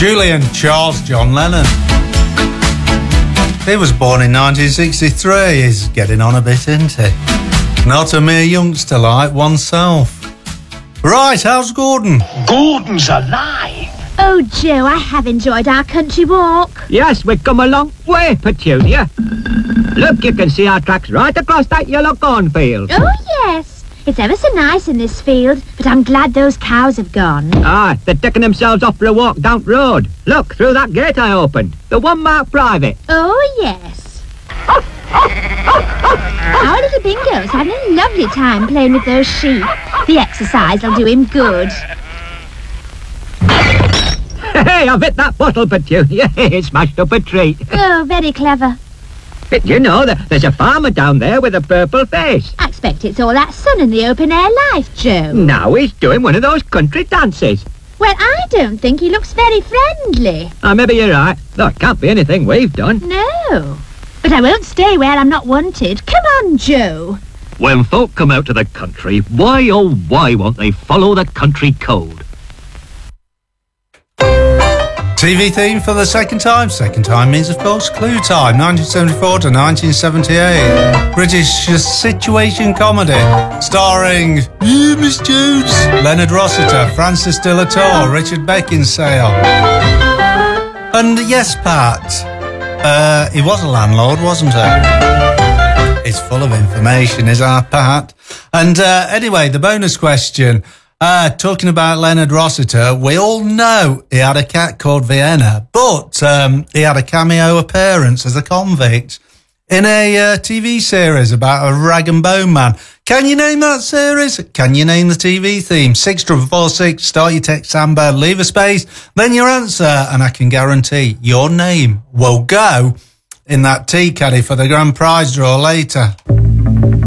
Julian Charles John Lennon. He was born in 1963. He's getting on a bit, isn't he? Not a mere youngster like oneself. Right, how's Gordon? Gordon's alive. Oh, Joe, I have enjoyed our country walk. Yes, we've come a long way, Petunia. Look, you can see our tracks right across that yellow cornfield. Oh, yes. It's ever so nice in this field, but I'm glad those cows have gone. Ah, they're taking themselves off for a walk down the road. Look, through that gate I opened. The one marked private. Oh, yes. Our little Bingo's having a lovely time playing with those sheep. The exercise will do him good. Hey, I've hit that bottle, Petunia. It smashed up a treat. Oh, very clever. But you know, there's a farmer down there with a purple face. I expect it's all that sun and the open-air life, Joe. Now he's doing one of those country dances. Well, I don't think he looks very friendly. Ah, maybe you're right. Though it can't be anything we've done. No. But I won't stay where I'm not wanted. Come on, Joe. When folk come out to the country, why oh why won't they follow the country code? TV theme for the second time. Second time means, of course, Clue Time, 1974 to 1978. British situation comedy starring Miss Jones, Leonard Rossiter, Francis de la Tour, Richard Beckinsale. And yes, Pat, he was a landlord, wasn't he? It's full of information, is our Pat. And anyway, the bonus question. Talking about Leonard Rossiter, we all know he had a cat called Vienna, but he had a cameo appearance as a convict in a TV series about a rag and bone man. Can you name that series? Can you name the TV theme? 64446, start your text soundbird, leave a space, then your answer, and I can guarantee your name will go in that tea caddy for the grand prize draw later.